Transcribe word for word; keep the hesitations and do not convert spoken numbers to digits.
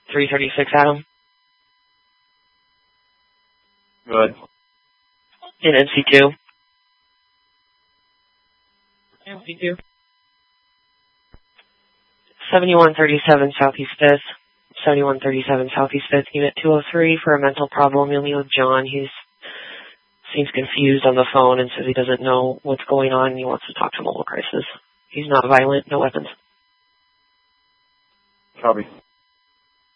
three thirty-six Adam. Good. In N C two. N C two. seventy-one thirty-seven Southeast fifth. seventy-one thirty-seven Southeast fifth, Unit two oh three for a mental problem. You'll meet with John. He seems confused on the phone and says he doesn't know what's going on and he wants to talk to mobile crisis. He's not violent, no weapons. Copy.